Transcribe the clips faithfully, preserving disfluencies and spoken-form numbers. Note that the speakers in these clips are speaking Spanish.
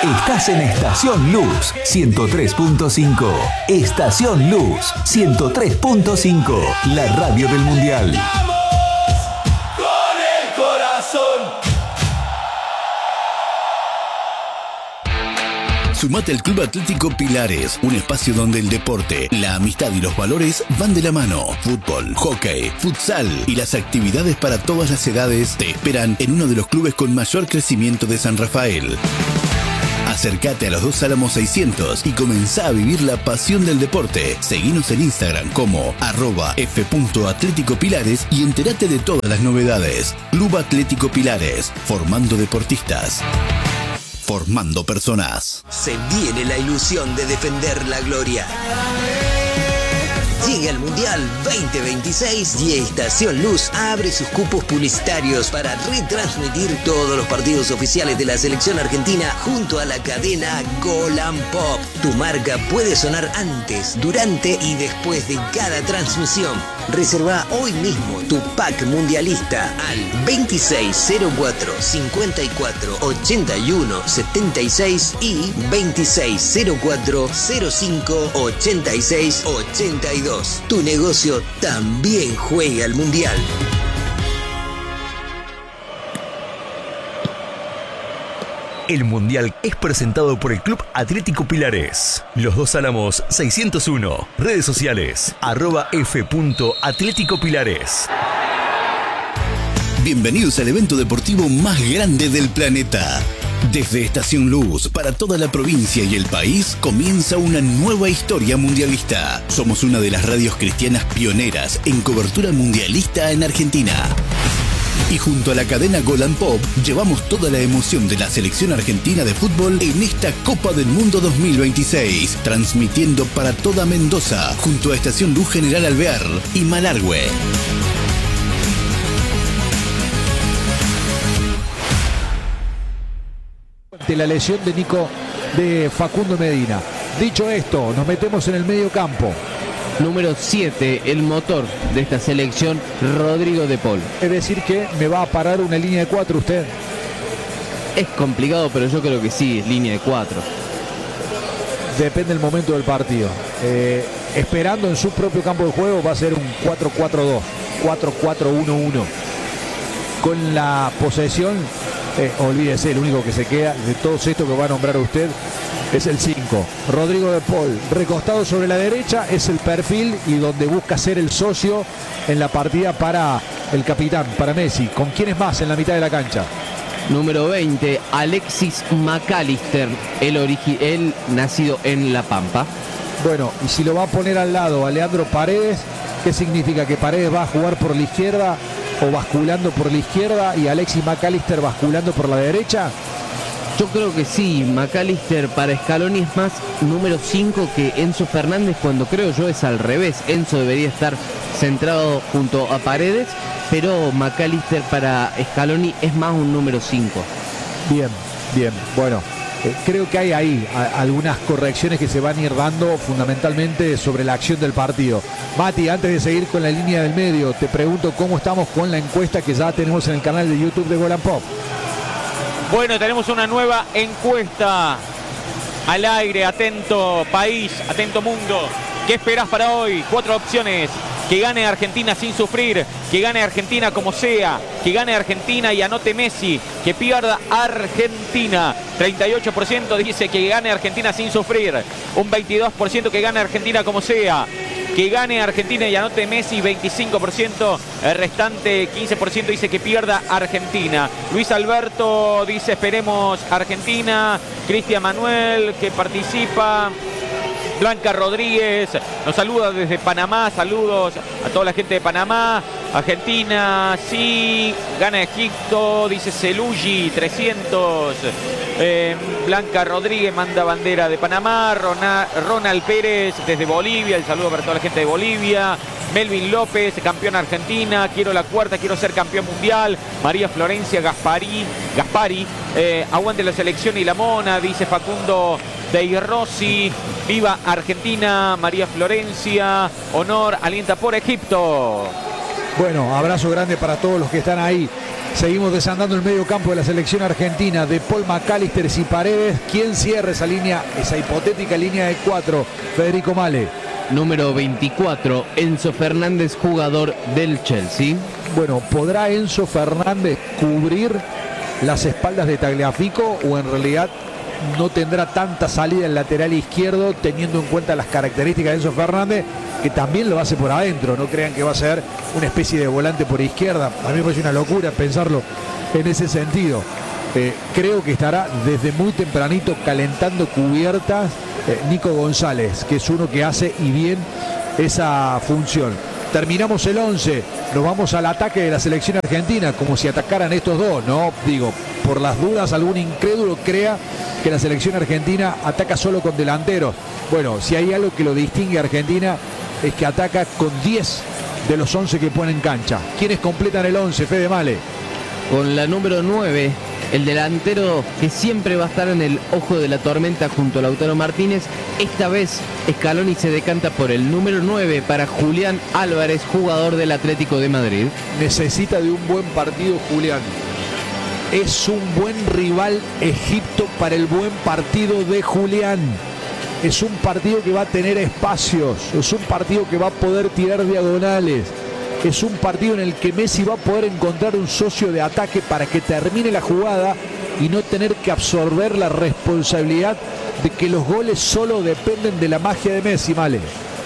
Estás en Estación Luz ciento tres punto cinco. Estación Luz ciento tres punto cinco. La radio del Mundial. Con el corazón. Sumate al Club Atlético Pilares, un espacio donde el deporte, la amistad y los valores van de la mano. Fútbol, hockey, futsal y las actividades para todas las edades te esperan en uno de los clubes con mayor crecimiento de San Rafael. Acércate a los Dos Álamos seiscientos y comenzá a vivir la pasión del deporte. Seguinos en Instagram como arroba f.atléticopilares y entérate de todas las novedades. Club Atlético Pilares, formando deportistas, formando personas. Se viene la ilusión de defender la gloria. Llega el Mundial veinte veintiséis y Estación Luz abre sus cupos publicitarios para retransmitir todos los partidos oficiales de la selección argentina junto a la cadena Golan Pop. Tu marca puede sonar antes, durante y después de cada transmisión. Reserva hoy mismo tu pack mundialista al veintiséis cero cuatro cincuenta y cuatro ochenta y uno setenta y seis y veintiséis cero cuatro cero cinco ochenta y seis ochenta y dos. Tu negocio también juega al Mundial. El Mundial es presentado por el Club Atlético Pilares. Los Dos Álamos seiscientos uno. Redes sociales, arroba f.atléticopilares. Bienvenidos al evento deportivo más grande del planeta. Desde Estación Luz para toda la provincia y el país comienza una nueva historia mundialista. Somos una de las radios cristianas pioneras en cobertura mundialista en Argentina. Y junto a la cadena Golan Pop llevamos toda la emoción de la selección argentina de fútbol en esta Copa del Mundo dos mil veintiséis, transmitiendo para toda Mendoza junto a Estación Luz General Alvear y Malargüe. De la lesión de Nico de Facundo Medina. Dicho esto, nos metemos en el medio campo. Número siete, el motor de esta selección, Rodrigo de Paul. Es decir que me va a parar una línea de cuatro usted. Es complicado, pero yo creo que sí, es línea de cuatro. Depende del momento del partido. Eh, esperando en su propio campo de juego va a ser un cuatro cuatro dos, cuatro cuatro uno uno. Con la posesión, eh, olvídese, el único que se queda de todos estos que va a nombrar usted es el cinco. Rodrigo de Paul, recostado sobre la derecha, es el perfil y donde busca ser el socio en la partida para el capitán, para Messi. ¿Con quién es más en la mitad de la cancha? Número veinte, Alexis McAllister, el, origi- el nacido en La Pampa. Bueno, y si lo va a poner al lado a Leandro Paredes, ¿qué significa? ¿Que Paredes va a jugar por la izquierda o basculando por la izquierda y Alexis McAllister basculando por la derecha? Yo creo que sí, McAllister para Scaloni es más número cinco que Enzo Fernández, cuando creo yo es al revés. Enzo debería estar centrado junto a Paredes, pero McAllister para Scaloni es más un número cinco. Bien, bien, bueno, eh, creo que hay ahí a, algunas correcciones que se van a ir dando fundamentalmente sobre la acción del partido. Mati, antes de seguir con la línea del medio, te pregunto cómo estamos con la encuesta que ya tenemos en el canal de YouTube de Golan Pop. Bueno, tenemos una nueva encuesta al aire. Atento país, atento mundo. ¿Qué esperás para hoy? Cuatro opciones. Que gane Argentina sin sufrir. Que gane Argentina como sea. Que gane Argentina y anote Messi. Que pierda Argentina. treinta y ocho por ciento dice que gane Argentina sin sufrir. Un veintidós por ciento que gane Argentina como sea. Que gane Argentina y anote Messi, veinticinco por ciento. El restante quince por ciento dice que pierda Argentina. Luis Alberto dice esperemos Argentina. Cristian Manuel que participa. Blanca Rodríguez nos saluda desde Panamá. Saludos a toda la gente de Panamá. Argentina, sí. Gana Egipto, dice Celugi, trescientos. Eh, Blanca Rodríguez manda bandera de Panamá. Ronald, Ronald Pérez desde Bolivia. El saludo para toda la gente de Bolivia. Melvin López, campeón Argentina. Quiero la cuarta, quiero ser campeón mundial. María Florencia Gaspari. Gaspari eh, aguante la selección y la mona, dice Facundo de Rossi. Viva Argentina, María Florencia. Honor, alienta por Egipto. Bueno, abrazo grande para todos los que están ahí Seguimos desandando el medio campo de la selección argentina. De Paul, McAllister y Paredes. ¿Quién cierra esa línea, esa hipotética línea de cuatro? Federico Male. Número veinticuatro, Enzo Fernández, jugador del Chelsea. Bueno, ¿podrá Enzo Fernández cubrir las espaldas de Tagliafico o en realidad no tendrá tanta salida el lateral izquierdo, teniendo en cuenta las características de Enzo Fernández, que también lo hace por adentro? No crean que va a ser una especie de volante por izquierda. A mí me parece una locura pensarlo en ese sentido. Eh, creo que estará desde muy tempranito calentando cubiertas eh, Nico González, que es uno que hace y bien esa función. Terminamos el once, nos vamos al ataque de la selección argentina, como si atacaran estos dos, ¿no? Digo, por las dudas, algún incrédulo crea que la selección argentina ataca solo con delanteros. Bueno, si hay algo que lo distingue a Argentina es que ataca con diez de los once que pone en cancha. ¿Quiénes completan el once, Fede Male? Con la número nueve, el delantero que siempre va a estar en el ojo de la tormenta junto a Lautaro Martínez. Esta vez Scaloni se decanta por el número nueve para Julián Álvarez, jugador del Atlético de Madrid. Necesita de un buen partido Julián. Es un buen rival Egipto para el buen partido de Julián. Es un partido que va a tener espacios, es un partido que va a poder tirar diagonales. Es un partido en el que Messi va a poder encontrar un socio de ataque para que termine la jugada y no tener que absorber la responsabilidad de que los goles solo dependen de la magia de Messi, Male.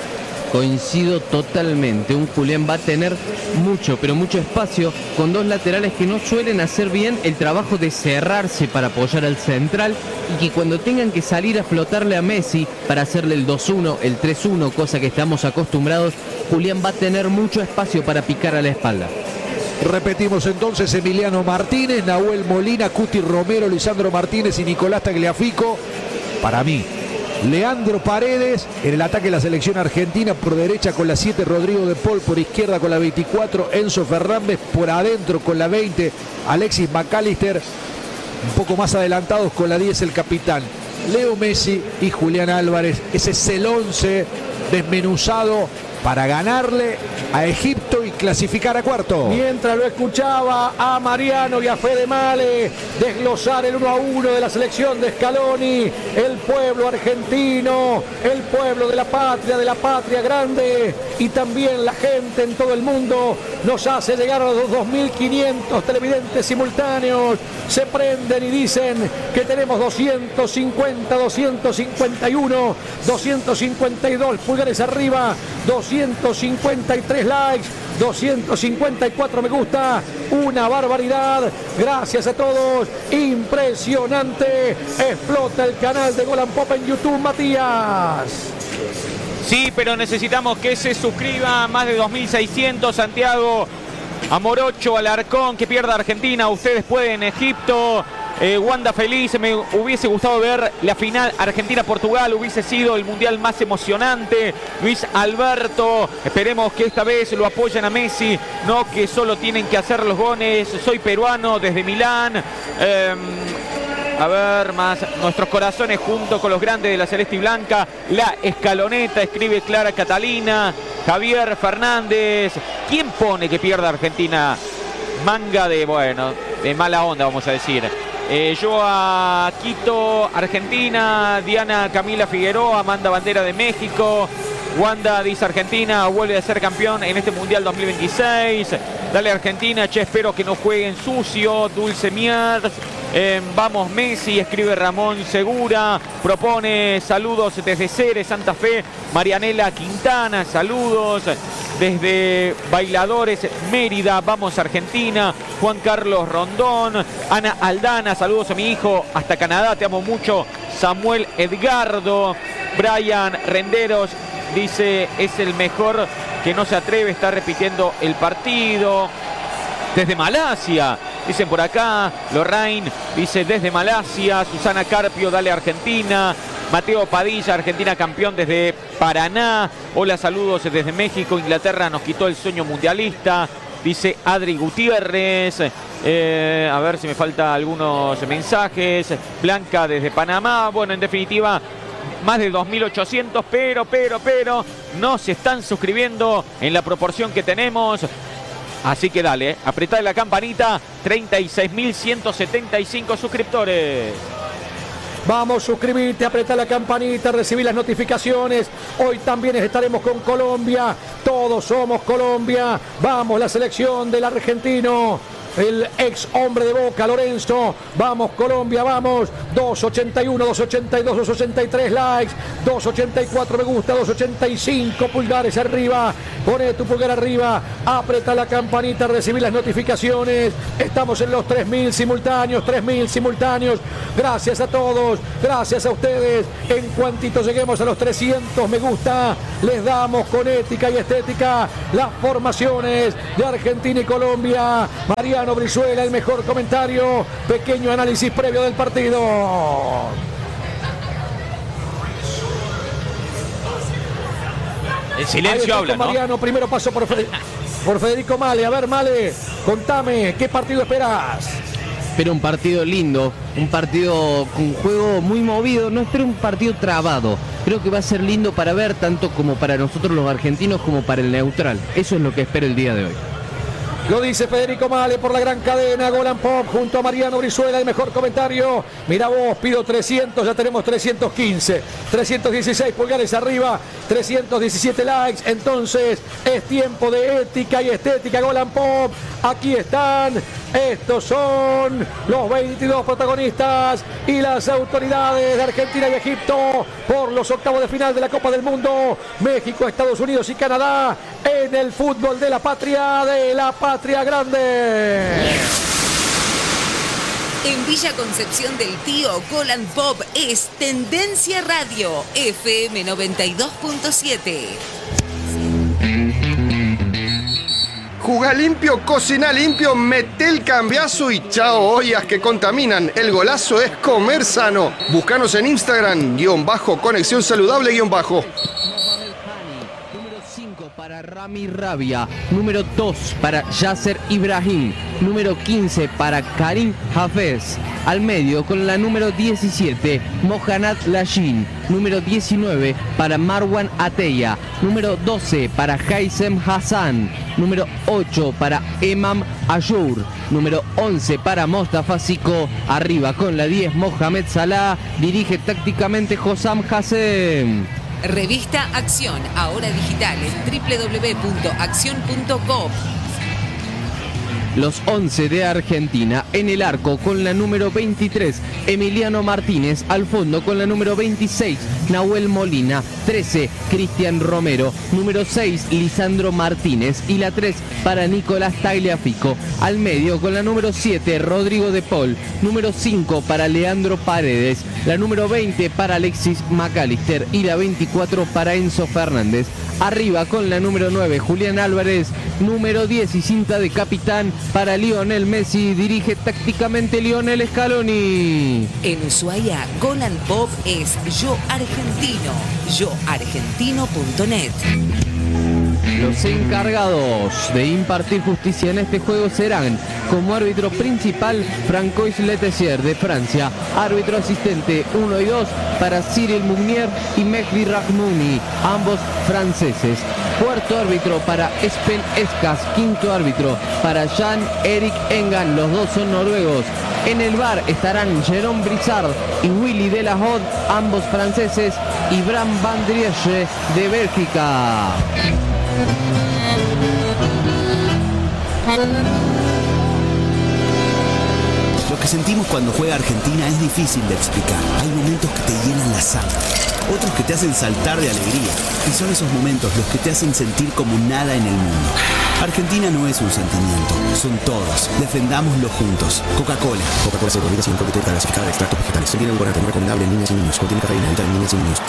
Coincido totalmente, un Julián va a tener mucho, pero mucho espacio, con dos laterales que no suelen hacer bien el trabajo de cerrarse para apoyar al central, y que cuando tengan que salir a flotarle a Messi para hacerle el dos uno, el tres uno, cosa que estamos acostumbrados, Julián va a tener mucho espacio para picar a la espalda. Repetimos entonces: Emiliano Martínez, Nahuel Molina, Cuti Romero, Lisandro Martínez y Nicolás Tagliafico. Para mí, Leandro Paredes en el ataque de la selección argentina, por derecha con la siete Rodrigo de Paul, por izquierda con la veinticuatro Enzo Fernández, por adentro con la veinte Alexis McAllister, un poco más adelantados con la diez el capitán Leo Messi y Julián Álvarez. Ese es el once desmenuzado para ganarle a Egipto y clasificar a cuarto. Mientras lo escuchaba a Mariano y a Fede Male desglosar el uno a uno de la selección de Scaloni, el pueblo argentino, el pueblo de la patria, de la patria grande, y también la gente en todo el mundo nos hace llegar a los dos mil quinientos televidentes simultáneos. Se prenden y dicen que tenemos doscientos cincuenta, doscientos cincuenta y uno, doscientos cincuenta y dos pulgares arriba, doscientos cincuenta y tres likes, doscientos cincuenta y cuatro me gusta, una barbaridad. Gracias a todos, impresionante. Explota el canal de Golan Pop en YouTube, Matías. Sí, pero necesitamos que se suscriba más de dos mil seiscientos. Santiago, Amorocho, Alarcón, que pierda Argentina. Ustedes pueden, Egipto. Eh, Wanda feliz, me hubiese gustado ver la final Argentina-Portugal, hubiese sido el mundial más emocionante. Luis Alberto, esperemos que esta vez lo apoyen a Messi, no que solo tienen que hacer los goles. Soy peruano desde Milán. Eh, a ver, más nuestros corazones junto con los grandes de la Celeste y Blanca. La escaloneta, escribe Clara Catalina. Javier Fernández, ¿quién pone que pierda Argentina? Manga de, bueno, de mala onda, vamos a decir. Eh, yo a Quito, Argentina. Diana Camila Figueroa, Amanda Bandera de México. Wanda dice: Argentina vuelve a ser campeón en este Mundial dos mil veintiséis. Dale Argentina, che, espero que no jueguen sucio. Dulce Miers. Eh, vamos Messi, escribe Ramón Segura. Propone saludos desde Ceres, Santa Fe. Marianela Quintana, saludos desde Bailadores, Mérida. Vamos Argentina. Juan Carlos Rondón. Ana Aldana, saludos a mi hijo hasta Canadá, te amo mucho. Samuel Edgardo. Brian Renderos dice: es el mejor que no se atreve, está repitiendo el partido. Desde Malasia, dicen por acá. Lorraine dice: desde Malasia. Susana Carpio, dale Argentina. Mateo Padilla, Argentina campeón desde Paraná. Hola, saludos desde México. Inglaterra nos quitó el sueño mundialista, dice Adri Gutiérrez. Eh, a ver si me falta algunos mensajes. Blanca desde Panamá. Bueno, en definitiva, más de dos mil ochocientos, pero, pero, pero no se están suscribiendo en la proporción que tenemos. Así que dale, apretá la campanita, treinta y seis mil ciento setenta y cinco suscriptores. Vamos, suscribirte, apretar la campanita, recibir las notificaciones. Hoy también estaremos con Colombia. Todos somos Colombia. Vamos, la selección del argentino. El ex hombre de Boca, Lorenzo. Vamos, Colombia, vamos. dos ochenta y uno, dos ochenta y dos, dos ochenta y tres likes. dos ochenta y cuatro me gusta, dos ochenta y cinco pulgares arriba. Poné tu pulgar arriba. Apreta la campanita, recibir las notificaciones. Estamos en los tres mil simultáneos, tres mil simultáneos. Gracias a todos, gracias a ustedes. En cuantito lleguemos a los trescientos me gusta, les damos con ética y estética las formaciones de Argentina y Colombia. Mariano Brizuela, el mejor comentario. Pequeño análisis previo del partido. El silencio habla, ¿no? Mariano, primero paso por, Fede- por Federico Male. A ver, Male, contame, ¿qué partido esperás? Espero un partido lindo, un partido con juego muy movido, no espero un partido trabado. Creo que va a ser lindo para ver, tanto como para nosotros los argentinos como para el neutral. Eso es lo que espero el día de hoy. Lo dice Federico Male por la gran cadena Golan Pop junto a Mariano Brizuela, el mejor comentario. Mira vos, pido trescientos, ya tenemos trescientos quince, trescientos dieciséis pulgares arriba, trescientos diecisiete likes. Entonces es tiempo de ética y estética Golan Pop. Aquí están, estos son los veintidós protagonistas y las autoridades de Argentina y Egipto por los octavos de final de la Copa del Mundo. México, Estados Unidos y Canadá en el fútbol de la patria, de la patria grande. En Villa Concepción del Tío, Golan Pop es Tendencia Radio, F M noventa y dos punto siete. Jugá limpio, cocina limpio, mete el cambiazo y chao ollas que contaminan. El golazo es comer sano. Búscanos en Instagram, guión bajo, conexión saludable, guión bajo. Para Rami Rabia, número dos para Yasser Ibrahim, número quince para Karim Hafez, al medio con la número diecisiete, Mohanad Lashin, número diecinueve para Marwan Ateya, número doce para Haysem Hassan, número ocho para Emam Ayour, número once para Mostafa Siko, arriba con la diez Mohamed Salah, dirige tácticamente Hossam Hassem. Revista Acción, ahora digital en doble u doble u doble u punto acción punto com. Los once de Argentina en el arco con la número veintitrés, Emiliano Martínez, al fondo con la número veintiséis, Nahuel Molina, trece, Cristian Romero, número seis, Lisandro Martínez y la tres para Nicolás Tagliafico, al medio con la número siete, Rodrigo de Paul, número cinco para Leandro Paredes, la número veinte para Alexis McAllister y la veinticuatro para Enzo Fernández, arriba con la número nueve, Julián Álvarez, número diez y cinta de capitán para Lionel Messi, dirige tácticamente Lionel Scaloni. En Ushuaia, Golan Pop es Yo Argentino, yo argentino punto net. Los encargados de impartir justicia en este juego serán, como árbitro principal, Francois Letessier de Francia, árbitro asistente uno y dos para Cyril Mounier y Mehdi Rahmouni, ambos franceses. Cuarto árbitro para Espen Eskas, quinto árbitro para Jan-Erik Engan, los dos son noruegos. En el V A R estarán Jérôme Brissard y Willy Delahaud, ambos franceses, y Bram van Driesche de Bélgica. Lo que sentimos cuando juega Argentina es difícil de explicar. Hay momentos que te llenan la sangre, otros que te hacen saltar de alegría. Y son esos momentos los que te hacen sentir como nada en el mundo. Argentina no es un sentimiento, son todos. Defendámoslo juntos. Coca-Cola. Coca-Cola cero, vida sin coquetera, gasificada de extractos vegetales. Contiene edulcorante, no recomendable en niñas y niños. Contiene cafeína, evita en niñas y niños.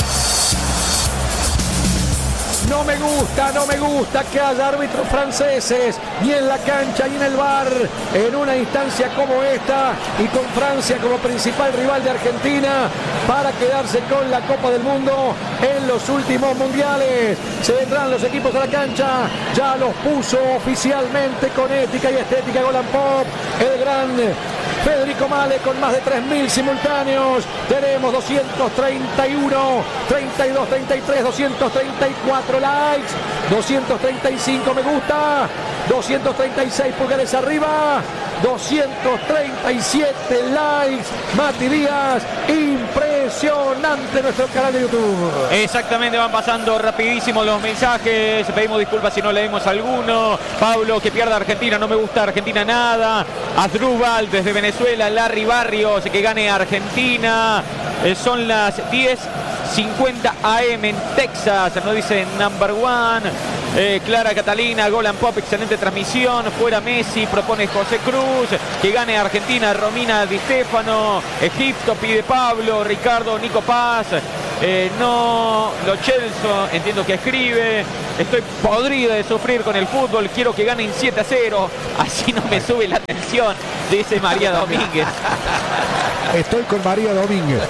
No me gusta, no me gusta que haya árbitros franceses ni en la cancha ni en el V A R en una instancia como esta y con Francia como principal rival de Argentina para quedarse con la Copa del Mundo en los últimos mundiales. Se vendrán los equipos a la cancha, ya los puso oficialmente con ética y estética Golan Pop, el gran Federico Male con más de tres mil simultáneos. Tenemos doscientos treinta y uno, treinta y dos, treinta y tres, doscientos treinta y cuatro likes, doscientos treinta y cinco me gusta, doscientos treinta y seis pulgares arriba, doscientos treinta y siete likes. Mati Díaz, impresionante nuestro canal de YouTube. Exactamente, van pasando rapidísimo los mensajes. Pedimos disculpas si no leemos alguno. Pablo, que pierda Argentina, no me gusta Argentina nada. Asdrúbal desde Venezuela. Larry Barrios, que gane Argentina. Eh, son las diez cincuenta a eme en Texas, nos dice number one. Eh, Clara Catalina, Golan Pop, excelente transmisión. Fuera Messi, propone José Cruz. Que gane Argentina, Romina Di Stefano. Egipto, pide Pablo. Ricardo, Nico Paz. Eh, no, Lo Chelso, entiendo que escribe. Estoy podrida de sufrir con el fútbol. Quiero que ganen siete a cero. Así no me sube la tensión, dice María Domínguez. Estoy con María Domínguez.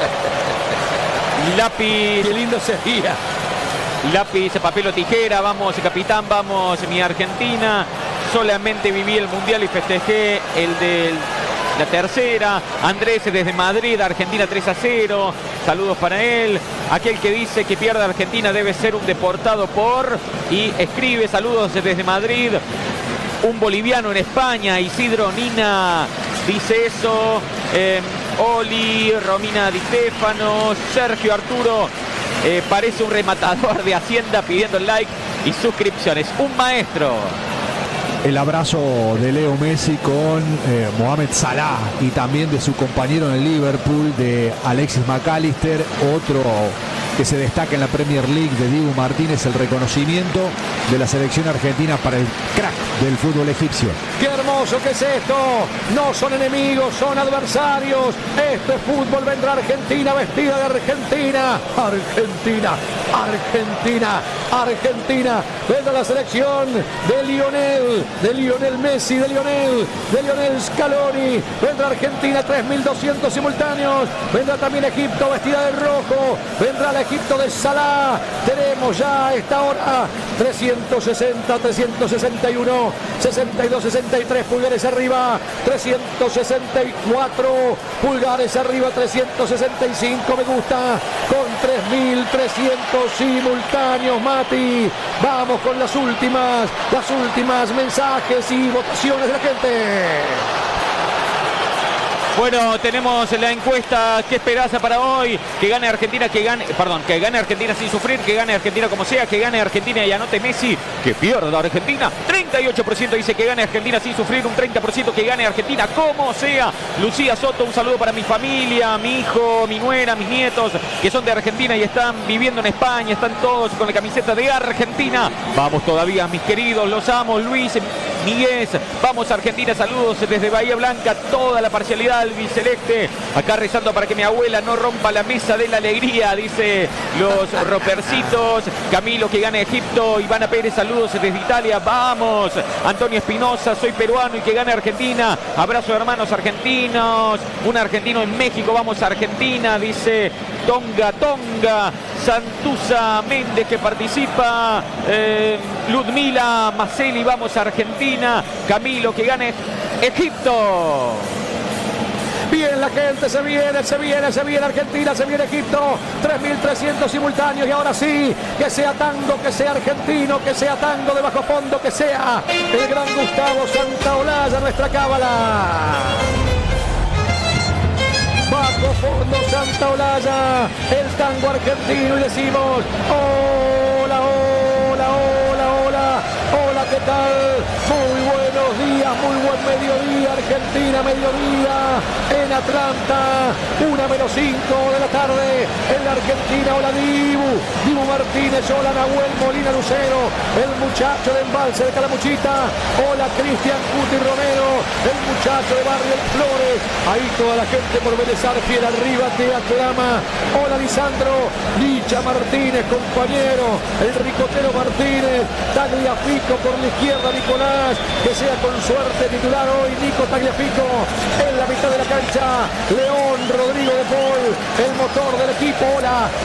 Lápiz. Qué lindo sería. Lápiz, papel o tijera. Vamos, capitán, vamos, mi Argentina. Solamente viví el mundial y festejé el de la tercera. Andrés desde Madrid, Argentina tres a cero. Saludos para él. Aquel que dice que pierde Argentina debe ser un deportado por. Y escribe saludos desde Madrid. Un boliviano en España, Isidro Nina, dice eso. Eh, Oli, Romina Di Stefano, Sergio Arturo. Eh, parece un rematador de Hacienda pidiendo like y suscripciones. Un maestro. El abrazo de Leo Messi con eh, Mohamed Salah y también de su compañero en el Liverpool, de Alexis McAllister, otro que se destaca en la Premier League, de Dibu Martínez, el reconocimiento de la selección argentina para el crack del fútbol egipcio. ¡Qué hermoso que es esto! No son enemigos, son adversarios. Esto es fútbol, vendrá Argentina vestida de Argentina. Argentina, Argentina, Argentina. Vendrá la selección de Lionel, de Lionel Messi, de Lionel, de Lionel Scaloni. Vendrá Argentina, tres mil doscientos simultáneos. Vendrá también Egipto vestida de rojo. Vendrá la Egipto de Salah. Tenemos ya a esta hora trescientos sesenta, trescientos sesenta y uno, sesenta y dos, sesenta y tres pulgares arriba, trescientos sesenta y cuatro pulgares arriba, trescientos sesenta y cinco me gusta, con tres mil trescientos simultáneos. Mati, vamos con las últimas, las últimas mensajes y votaciones de la gente. Bueno, tenemos la encuesta. ¿Qué esperás para hoy? Que gane Argentina, que gane, perdón, que gane Argentina sin sufrir, que gane Argentina como sea, que gane Argentina y anote Messi, que pierda Argentina. treinta y ocho por ciento dice que gane Argentina sin sufrir, un treinta por ciento que gane Argentina como sea. Lucía Soto, un saludo para mi familia, mi hijo, mi nuera, mis nietos, que son de Argentina y están viviendo en España, están todos con la camiseta de Argentina. Vamos todavía, mis queridos, los amo. Luis Miguel, vamos Argentina, saludos desde Bahía Blanca, toda la parcialidad albiceleste, acá rezando para que mi abuela no rompa la mesa de la alegría, dice los ropercitos. Camilo, que gane Egipto. Ivana Pérez, saludos desde Italia, vamos. Antonio Espinosa, soy peruano y que gane Argentina. Abrazo, hermanos argentinos. Un argentino en México, vamos Argentina, dice Tonga Tonga. Santuza Méndez, que participa. eh, Ludmila Maceli, vamos Argentina. Camilo, que gane Egipto. Bien, la gente se viene, se viene, se viene Argentina, se viene Egipto. tres mil trescientos simultáneos y ahora sí, que sea tango, que sea argentino, que sea tango de bajo fondo, que sea el gran Gustavo Santaolalla, nuestra cábala. Bajo fondo Santaolalla, el tango argentino, y decimos hola, hola, hola, hola, hola, ¿qué tal? Muy buenos días, muy buen mediodía, Argentina, mediodía en Atlanta, una menos cinco de la tarde en la Argentina. Hola Dibu, Dibu Martínez, hola Nahuel Molina Lucero, el muchacho de Embalse de Calamuchita, hola Cristian Cuti Romero, el muchacho de Barrio Flores, ahí toda la gente por Vélez Arfiel arriba te aclama. Hola Lisandro, Licha Martínez, compañero, el ricotero Martínez, Tagliafico por la izquierda, Nicolás, que sea con suerte titular hoy Nico Tagliafico en la mitad de la cancha. León Rodrigo de Paul, el motor del equipo. Hola, hola,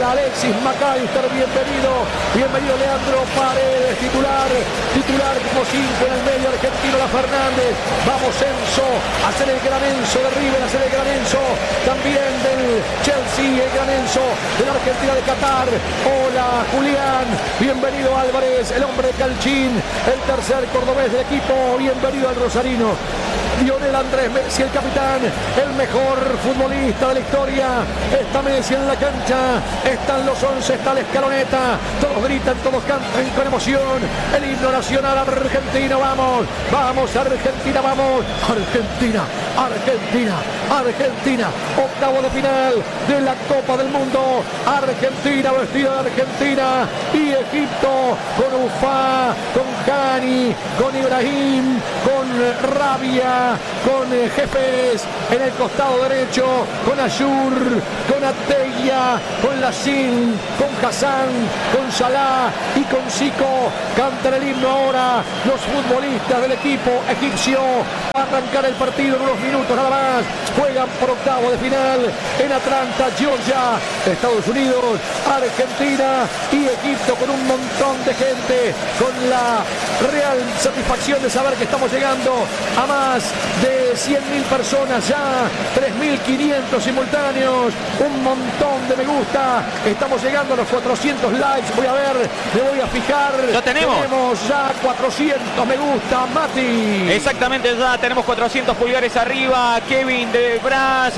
para Alexis McAllister, bienvenido, bienvenido Leandro Paredes, titular, titular como cinco en el medio argentino, la Fernández, vamos Enzo, a hacer el gran Enzo de River, a hacer el gran Enzo, también del Chelsea, el gran Enzo de la Argentina de Qatar, hola Julián, bienvenido Álvarez, el hombre de Calchín, el tercer cordobés del equipo, bienvenido al rosarino. Lionel Andrés Messi, el capitán, el mejor futbolista de la historia. Está Messi en la cancha, están los once, está la escaloneta. Todos gritan, todos cantan con emoción. El himno nacional argentino, vamos, vamos Argentina, vamos. Argentina, Argentina, Argentina. Octavo de final de la Copa del Mundo. Argentina vestida de Argentina y Egipto con Ufá, con Hani, con Ibrahim, con Rabia, con eh, Jefes en el costado derecho, con Ayur, con Ateya, con Lassin, con Hassan, con Salah y con Zico. Cantan el himno ahora los futbolistas del equipo egipcio. Va a arrancar el partido en unos minutos nada más. Juegan por octavo de final en Atlanta, Georgia, Estados Unidos, Argentina y Egipto, con un montón de gente, con la real satisfacción de saber que estamos llegando a más de cien mil personas ya, tres mil quinientos simultáneos, un montón de me gusta, estamos llegando a los cuatrocientos likes, voy a ver, me voy a fijar. ¿Lo tenemos? Tenemos ya cuatrocientos me gusta, Mati. Exactamente, ya tenemos cuatrocientos pulgares arriba, Kevin de Bras.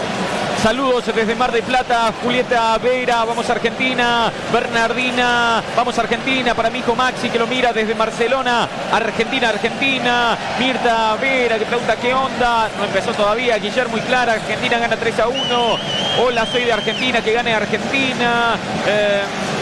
Saludos desde Mar del Plata, Julieta Vera, vamos a Argentina, Bernardina, vamos a Argentina, para mi hijo Maxi que lo mira desde Barcelona, Argentina, Argentina, Mirta Vera que pregunta qué onda, no empezó todavía, Guillermo y Clara, Argentina gana tres a uno, hola soy de Argentina, que gane Argentina, eh,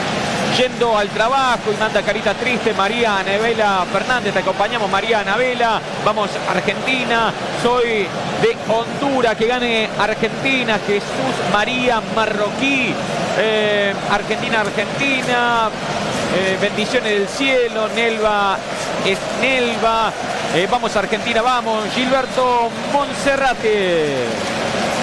yendo al trabajo y manda carita triste, María Anabela Fernández, te acompañamos María Anabela, vamos Argentina, soy de Honduras, que gane Argentina, Jesús María Marroquí, eh, Argentina, Argentina, eh, bendiciones del cielo, Nelva es Nelva, eh, vamos Argentina, vamos, Gilberto Monserrate.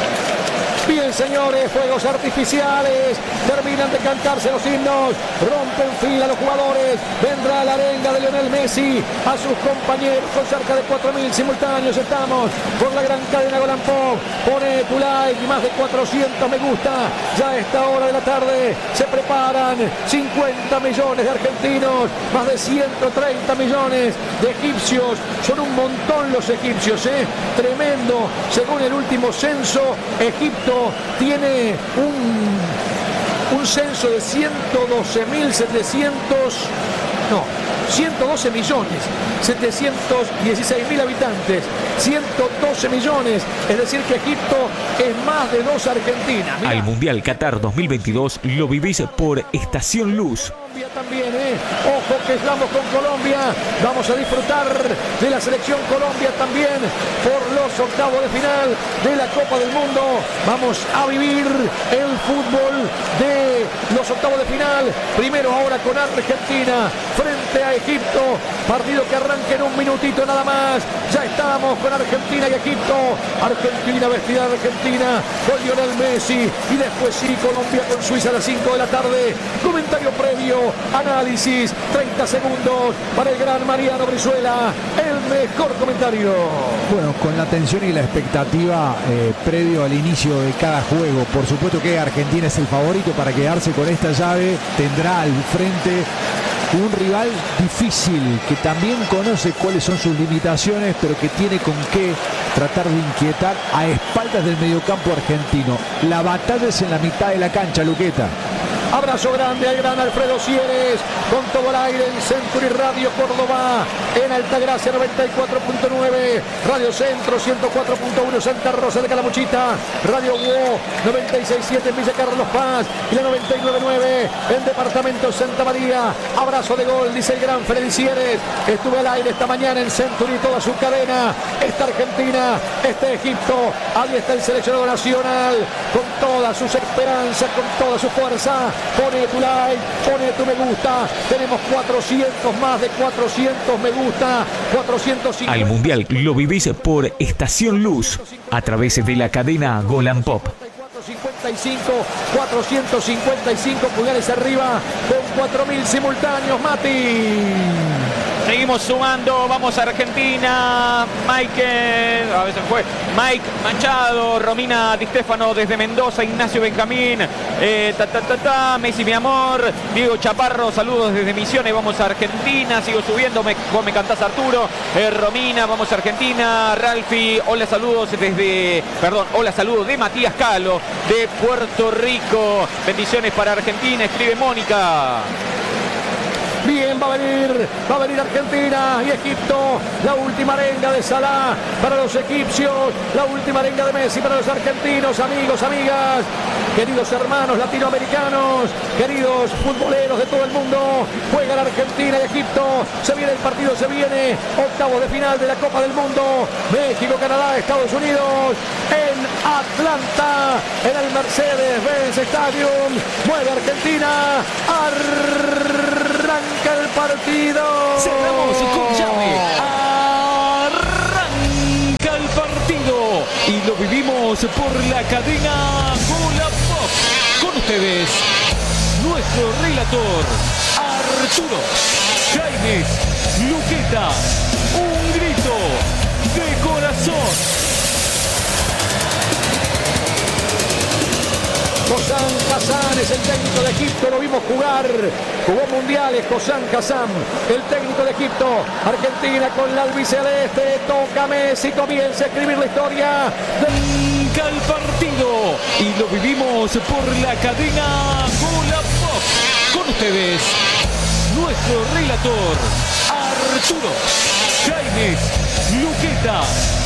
Bien, señores, fuegos artificiales, terminan de cantarse los himnos, rompen fila los jugadores, vendrá la arenga de Lionel Messi a sus compañeros con cerca de cuatro mil simultáneos. Estamos por la gran cadena Golan Pop, pone tu like y más de cuatrocientos me gusta, ya a esta hora de la tarde se preparan cincuenta millones de argentinos, más de ciento treinta millones de egipcios, son un montón los egipcios, ¿eh? Tremendo, según el último censo, Egipto tiene un, un censo de ciento doce mil setecientos, no, ciento doce millones setecientos dieciséis mil habitantes, ciento doce millones, es decir que Egipto es más de dos Argentinas. Mirá. Al Mundial Qatar dos mil veintidós lo vivís por Estación Luz. También, ¿eh? Ojo que estamos con Colombia, vamos a disfrutar de la selección Colombia también por los octavos de final de la Copa del Mundo, vamos a vivir el fútbol de los octavos de final, primero ahora con Argentina frente a Egipto, partido que arranca en un minutito nada más, ya estamos con Argentina y Egipto, Argentina vestida de Argentina con Lionel Messi y después sí Colombia con Suiza a las cinco de la tarde, comentario previo, análisis, treinta segundos para el gran Mariano Brizuela, el mejor comentario. Bueno, con la tensión y la expectativa eh, previo al inicio de cada juego, por supuesto que Argentina es el favorito para quedarse con esta llave, tendrá al frente un rival difícil que también conoce cuáles son sus limitaciones, pero que tiene con qué tratar de inquietar a espaldas del mediocampo argentino. La batalla es en la mitad de la cancha, Luqueta. Abrazo grande al gran Alfredo Sieres, con todo el aire en Century Radio Córdoba, en Altagracia noventa y cuatro punto nueve, Radio Centro ciento cuatro punto uno Santa Rosa de Calamuchita, Radio WO noventa y seis punto siete en Villa Carlos Paz y la noventa y nueve punto nueve en Departamento Santa María. Abrazo de gol, dice el gran Freddy Sieres, estuve al aire esta mañana en Century, toda su cadena, esta Argentina, este Egipto, ahí está el seleccionado nacional, con todas sus esperanzas, con toda su fuerza. Pone tu like, pone tu me gusta. Tenemos cuatrocientos, más de cuatrocientos me gusta, cuatrocientos cincuenta. Al Mundial lo vivís por Estación Luz a través de la cadena Golan Pop. cincuenta cincuenta y cinco, cuatrocientos cincuenta y cinco pulgares arriba con cuatro mil simultáneos, Mati. Seguimos sumando, vamos a Argentina. Mike, a veces fue Mike Machado, Romina Di Stefano desde Mendoza, Ignacio Benjamín, eh, ta, ta, ta, ta, Messi mi amor, Diego Chaparro, saludos desde Misiones, vamos a Argentina, sigo subiendo, me, vos me cantás Arturo, eh, Romina, vamos a Argentina, Ralfi, hola saludos desde, perdón, hola saludos de Matías Calo, de Puerto Rico, bendiciones para Argentina, escribe Mónica. Bien, va a venir, va a venir Argentina y Egipto. La última arenga de Salah para los egipcios. La última arenga de Messi para los argentinos. Amigos, amigas, queridos hermanos latinoamericanos, queridos futboleros de todo el mundo. Juegan Argentina y Egipto. Se viene el partido, se viene. Octavos de final de la Copa del Mundo. México, Canadá, Estados Unidos. En Atlanta, en el Mercedes-Benz Stadium. Mueve Argentina. Arranca el partido. Cerramos con llave. Arranca el partido. Y lo vivimos por la cadena Gola Pop. Con ustedes, nuestro relator, Arturo Jaimes Luqueta. Un grito de corazón. Hossam Hassan es el técnico de Egipto, lo vimos jugar, jugó mundiales. Hossam Hassan, el técnico de Egipto. Argentina con la albiceleste, toca Messi, comienza a escribir la historia. Arranca el partido y lo vivimos por la cadena Gola Pop. Con ustedes, nuestro relator, Arturo Jaimes Luqueta.